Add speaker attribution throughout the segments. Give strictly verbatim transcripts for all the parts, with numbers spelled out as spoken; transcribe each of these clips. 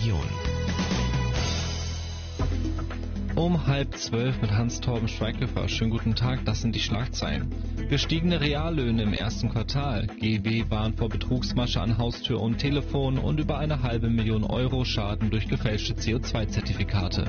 Speaker 1: Region.
Speaker 2: Um halb zwölf mit Hans-Torben Schweighöfer. Schönen guten Tag, das sind die Schlagzeilen. Gestiegene Reallöhne im ersten Quartal. G E W warnt vor Betrugsmasche an Haustür und Telefon und über eine halbe Million Euro Schaden durch gefälschte C O zwei Zertifikate.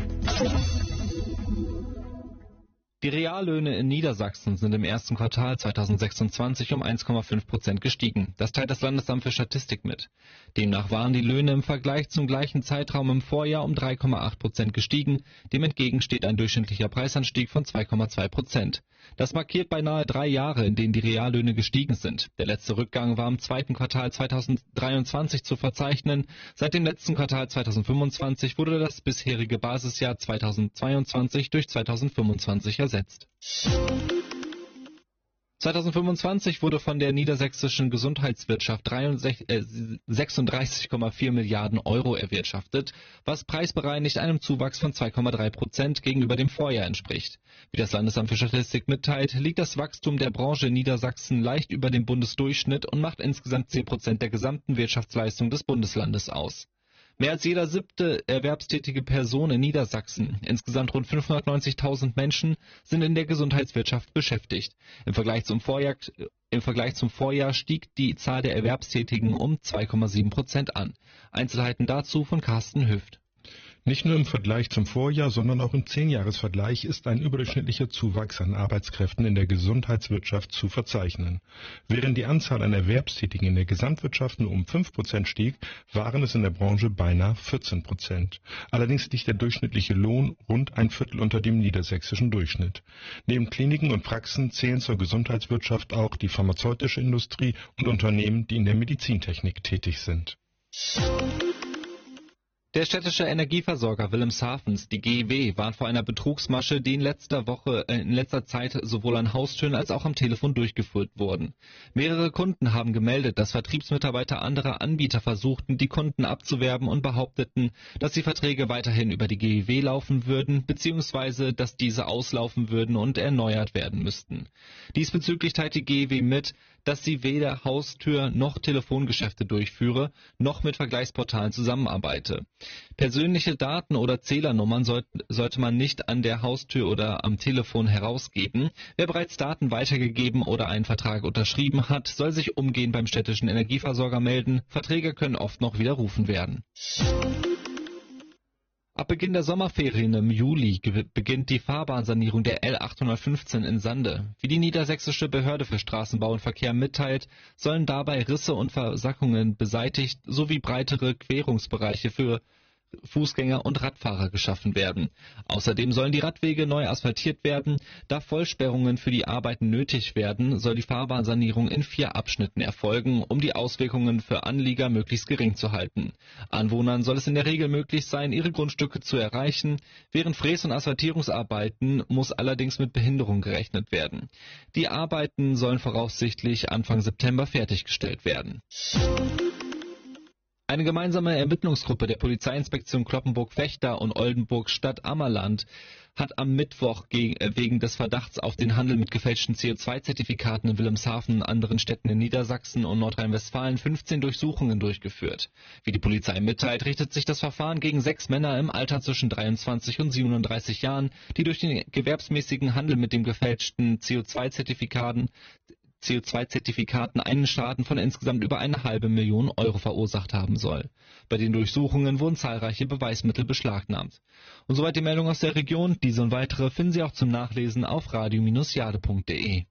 Speaker 2: Die Reallöhne in Niedersachsen sind im ersten Quartal zweitausendsechsundzwanzig um eins Komma fünf Prozent gestiegen. Das teilt das Landesamt für Statistik mit. Demnach waren die Löhne im Vergleich zum gleichen Zeitraum im Vorjahr um drei Komma acht Prozent gestiegen. Dem entgegen steht ein durchschnittlicher Preisanstieg von zwei Komma zwei Prozent. Das markiert beinahe drei Jahre, in denen die Reallöhne gestiegen sind. Der letzte Rückgang war im zweiten Quartal zweitausenddreiundzwanzig zu verzeichnen. Seit dem letzten Quartal zweitausendfünfundzwanzig wurde das bisherige Basisjahr zweitausendzweiundzwanzig durch zweitausendfünfundzwanzig ersetzt. zweitausendfünfundzwanzig wurde von der niedersächsischen Gesundheitswirtschaft sechsunddreißig Komma vier Milliarden Euro erwirtschaftet, was preisbereinigt einem Zuwachs von zwei Komma drei Prozent gegenüber dem Vorjahr entspricht. Wie das Landesamt für Statistik mitteilt, liegt das Wachstum der Branche in Niedersachsen leicht über dem Bundesdurchschnitt und macht insgesamt zehn Prozent der gesamten Wirtschaftsleistung des Bundeslandes aus. Mehr als jeder siebte erwerbstätige Person in Niedersachsen, insgesamt rund fünfhundertneunzigtausend Menschen, sind in der Gesundheitswirtschaft beschäftigt. Im Vergleich zum Vorjahr, im Vergleich zum Vorjahr stieg die Zahl der Erwerbstätigen um zwei Komma sieben Prozent an. Einzelheiten dazu von Carsten Hüft.
Speaker 3: Nicht nur im Vergleich zum Vorjahr, sondern auch im Zehnjahresvergleich ist ein überdurchschnittlicher Zuwachs an Arbeitskräften in der Gesundheitswirtschaft zu verzeichnen. Während die Anzahl an Erwerbstätigen in der Gesamtwirtschaft nur um fünf Prozent stieg, waren es in der Branche beinahe vierzehn Prozent. Allerdings liegt der durchschnittliche Lohn rund ein Viertel unter dem niedersächsischen Durchschnitt. Neben Kliniken und Praxen zählen zur Gesundheitswirtschaft auch die pharmazeutische Industrie und Unternehmen, die in der Medizintechnik tätig sind.
Speaker 2: Der städtische Energieversorger Wilhelmshavens, die G E W, warnt vor einer Betrugsmasche, die in letzter Woche, äh, in letzter Zeit sowohl an Haustüren als auch am Telefon durchgeführt wurden. Mehrere Kunden haben gemeldet, dass Vertriebsmitarbeiter anderer Anbieter versuchten, die Kunden abzuwerben und behaupteten, dass die Verträge weiterhin über die G E W laufen würden, beziehungsweise dass diese auslaufen würden und erneuert werden müssten. Diesbezüglich teilt die G E W mit, dass sie weder Haustür- noch Telefongeschäfte durchführe, noch mit Vergleichsportalen zusammenarbeite. Persönliche Daten oder Zählernummern soll, sollte man nicht an der Haustür oder am Telefon herausgeben. Wer bereits Daten weitergegeben oder einen Vertrag unterschrieben hat, soll sich umgehend beim städtischen Energieversorger melden. Verträge können oft noch widerrufen werden. Ab Beginn der Sommerferien im Juli beginnt die Fahrbahnsanierung der L achthundertfünfzehn in Sande. Wie die niedersächsische Behörde für Straßenbau und Verkehr mitteilt, sollen dabei Risse und Versackungen beseitigt sowie breitere Querungsbereiche für Fußgänger und Radfahrer geschaffen werden. Außerdem sollen die Radwege neu asphaltiert werden. Da Vollsperrungen für die Arbeiten nötig werden, soll die Fahrbahnsanierung in vier Abschnitten erfolgen, um die Auswirkungen für Anlieger möglichst gering zu halten. Anwohnern soll es in der Regel möglich sein, ihre Grundstücke zu erreichen. Während Fräs- und Asphaltierungsarbeiten muss allerdings mit Behinderung gerechnet werden. Die Arbeiten sollen voraussichtlich Anfang September fertiggestellt werden. Eine gemeinsame Ermittlungsgruppe der Polizeiinspektion Cloppenburg-Vechta und Oldenburg-Stadt-Ammerland hat am Mittwoch gegen, äh, wegen des Verdachts auf den Handel mit gefälschten C O zwei Zertifikaten in Wilhelmshaven und anderen Städten in Niedersachsen und Nordrhein-Westfalen fünfzehn Durchsuchungen durchgeführt. Wie die Polizei mitteilt, richtet sich das Verfahren gegen sechs Männer im Alter zwischen dreiundzwanzig und siebenunddreißig Jahren, die durch den gewerbsmäßigen Handel mit dem gefälschten C O zwei Zertifikaten C O zwei Zertifikaten einen Schaden von insgesamt über eine halbe Million Euro verursacht haben soll. Bei den Durchsuchungen wurden zahlreiche Beweismittel beschlagnahmt. Und soweit die Meldung aus der Region. Diese und weitere finden Sie auch zum Nachlesen auf radio Bindestrich jade punkt de.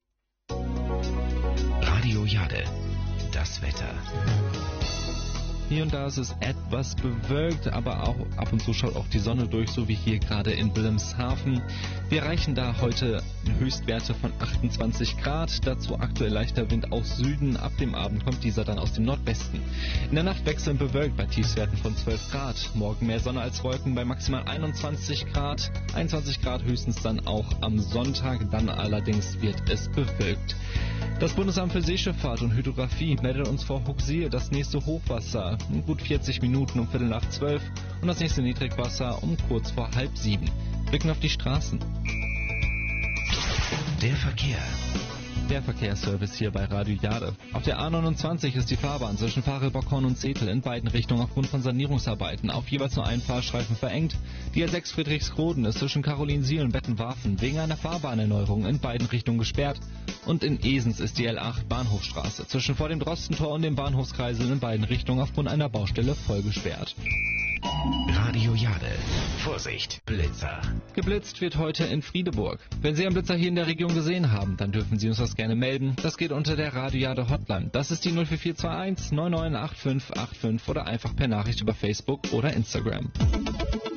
Speaker 1: Radio Jade, das Wetter.
Speaker 2: Hier und da ist es etwas bewölkt, aber auch ab und zu schaut auch die Sonne durch, so wie hier gerade in Wilhelmshaven. Wir erreichen da heute Höchstwerte von achtundzwanzig Grad, dazu aktuell leichter Wind aus Süden. Ab dem Abend kommt dieser dann aus dem Nordwesten. In der Nacht wechseln bewölkt bei Tiefstwerten von zwölf Grad. Morgen mehr Sonne als Wolken bei maximal einundzwanzig Grad. einundzwanzig Grad höchstens dann auch am Sonntag, dann allerdings wird es bewölkt. Das Bundesamt für Seeschifffahrt und Hydrographie meldet uns vor Huxil das nächste Hochwasser in gut vierzig Minuten um Viertel nach zwölf und das nächste Niedrigwasser um kurz vor halb sieben. Blicken auf die Straßen.
Speaker 1: Der Verkehr.
Speaker 2: Der Verkehrsservice hier bei Radio Jade. Auf der A neunundzwanzig ist die Fahrbahn zwischen Farel-Bockhorn und Zetel in beiden Richtungen aufgrund von Sanierungsarbeiten auf jeweils nur einen Fahrstreifen verengt. Die A sechs Friedrichskroden ist zwischen Karolinsiel und Bettenwarfen wegen einer Fahrbahnerneuerung in beiden Richtungen gesperrt. Und in Esens ist die L acht Bahnhofstraße zwischen vor dem Drostentor und dem Bahnhofskreisel in beiden Richtungen aufgrund einer Baustelle voll gesperrt.
Speaker 1: Radio Jade. Vorsicht, Blitzer.
Speaker 2: Geblitzt wird heute in Friedeburg. Wenn Sie einen Blitzer hier in der Region gesehen haben, dann dürfen Sie uns das gerne melden. Das geht unter der Radio Jade Hotline. Das ist die null vier vier zwei eins neun neun acht fünf acht fünf oder einfach per Nachricht über Facebook oder Instagram.